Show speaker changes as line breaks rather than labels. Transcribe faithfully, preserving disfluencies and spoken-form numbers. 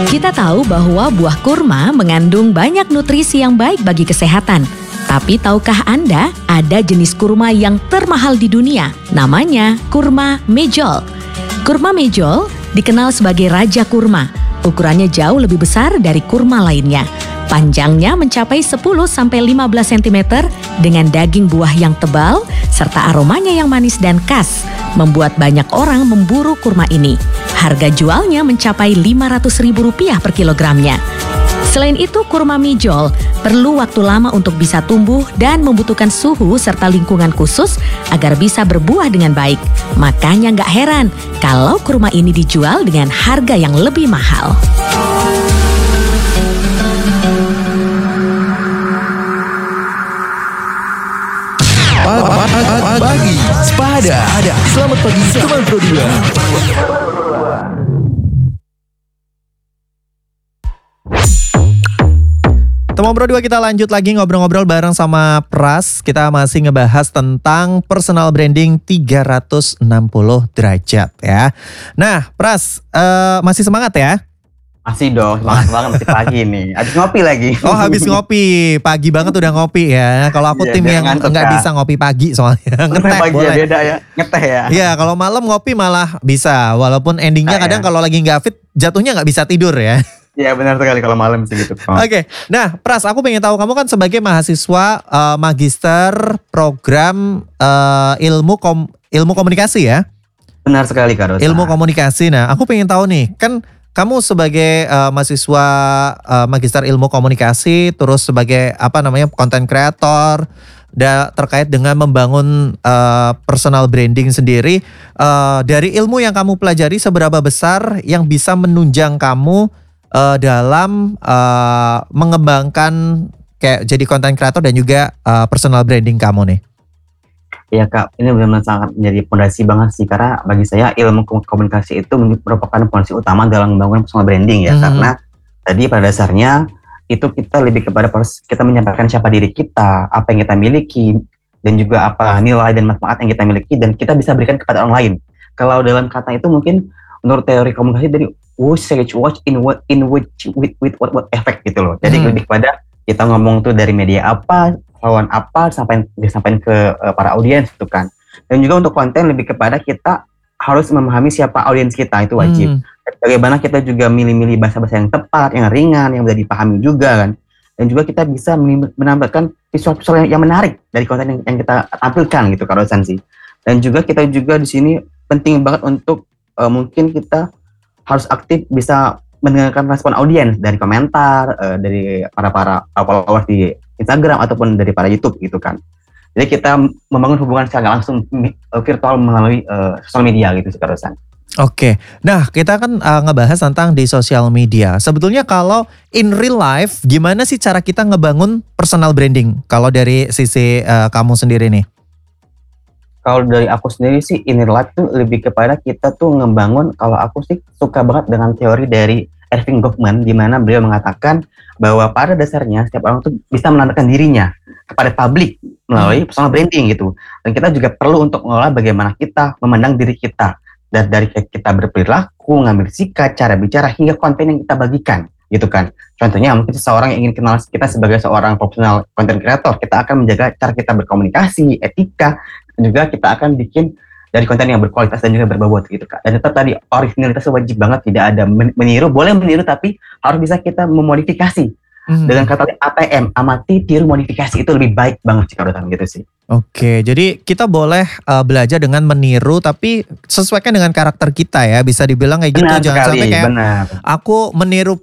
Kita tahu bahwa buah kurma mengandung banyak nutrisi yang baik bagi kesehatan. Tapi tahukah Anda ada jenis kurma yang termahal di dunia? Namanya kurma mejol. Kurma mejol dikenal sebagai raja kurma. Ukurannya jauh lebih besar dari kurma lainnya. Panjangnya mencapai sepuluh sampai lima belas sentimeter dengan daging buah yang tebal serta aromanya yang manis dan khas, membuat banyak orang memburu kurma ini. Harga jualnya mencapai lima ratus ribu rupiah per kilogramnya. Selain itu, kurma mejol perlu waktu lama untuk bisa tumbuh dan membutuhkan suhu serta lingkungan khusus agar bisa berbuah dengan baik. Makanya nggak heran kalau kurma ini dijual dengan harga yang lebih mahal.
Pagi Sepada. Selamat pagi teman Pro dua. Teman Pro dua, kita lanjut lagi ngobrol-ngobrol bareng sama Pras. Kita masih ngebahas tentang personal branding tiga ratus enam puluh derajat ya. Nah Pras, uh, masih semangat ya?
Masih dong, semangat banget, masih pagi nih. Habis ngopi lagi.
Oh, habis ngopi. Pagi banget udah ngopi ya. Kalau aku
ya,
tim yang nggak bisa ngopi pagi soalnya. Ngeteh
pagi
boleh.
Ya beda ya, ngeteh ya.
Iya, kalau malam ngopi malah bisa. Walaupun endingnya nah, kadang ya. Kalau lagi nggak fit, jatuhnya nggak bisa tidur ya.
Iya benar sekali kalau malam sih gitu.
Oh. Oke, okay. Nah Pras, aku pengen tahu kamu kan sebagai mahasiswa uh, magister program uh, ilmu kom ilmu komunikasi ya.
Benar sekali Kak Rosa.
Ilmu komunikasi. Nah, aku pengen tahu nih, kan kamu sebagai uh, mahasiswa uh, magister ilmu komunikasi, terus sebagai apa namanya content creator, da, terkait dengan membangun uh, personal branding sendiri, uh, dari ilmu yang kamu pelajari seberapa besar yang bisa menunjang kamu uh, dalam uh, mengembangkan kayak jadi content creator dan juga uh, personal branding kamu nih?
Iya Kak, ini benar-benar sangat menjadi fondasi banget sih, karena bagi saya ilmu komunikasi itu merupakan fondasi utama dalam membangun personal branding ya, hmm. karena tadi pada dasarnya itu kita lebih kepada kita menyampaikan siapa diri kita, apa yang kita miliki, dan juga apa nilai dan manfaat yang kita miliki dan kita bisa berikan kepada orang lain. Kalau dalam kata itu mungkin menurut teori komunikasi dari usage watch in what in which with, with what what effect gitu loh. Jadi hmm. lebih kepada kita ngomong tuh dari media apa, lawan apa, sampai disampaikan ke uh, para audiens itu kan. Dan juga untuk konten lebih kepada kita harus memahami siapa audiens kita, itu wajib. Hmm. Bagaimana kita juga milih-milih bahasa-bahasa yang tepat, yang ringan, yang mudah dipahami juga kan. Dan juga kita bisa menambahkan visual-visual yang, yang menarik dari konten yang, yang kita tampilkan gitu Kak Rosan sih. Dan juga kita juga di sini penting banget untuk uh, mungkin kita harus aktif bisa mendengarkan respon audiens dari komentar, uh, dari para-para followers di Instagram ataupun dari para YouTube gitu kan. Jadi kita membangun hubungan secara langsung uh, virtual melalui uh, sosial media gitu sekarang.
Oke, nah kita kan uh, ngebahas tentang di sosial media. Sebetulnya kalau in real life, gimana sih cara kita ngebangun personal branding? Kalau dari sisi uh, kamu sendiri nih?
Kalau dari aku sendiri sih in real life tuh lebih kepada kita tuh ngebangun. Kalau aku sih suka banget dengan teori dari Erving Goffman, di mana beliau mengatakan bahwa pada dasarnya setiap orang tuh bisa menandakan dirinya kepada publik melalui personal branding gitu. Dan kita juga perlu untuk mengelola bagaimana kita memandang diri kita. Dan dari kita berperilaku, ngambil sikap, cara bicara, hingga konten yang kita bagikan gitu kan. Contohnya mungkin seseorang yang ingin kenal kita sebagai seorang profesional content creator, kita akan menjaga cara kita berkomunikasi, etika, dan juga kita akan bikin dari konten yang berkualitas dan juga berbobot gitu Kak. Dan tetap tadi originalitas wajib banget, tidak ada meniru, boleh meniru tapi harus bisa kita memodifikasi. Hmm. Dengan kata A T M, amati, tiru, modifikasi, itu lebih baik banget sih Kak Rosan gitu sih.
Oke, jadi kita boleh uh, belajar dengan meniru tapi sesuaikan dengan karakter kita ya, bisa dibilang kayak gitu.
Benar
Jangan
sekali,
sampai kayak
benar.
aku meniru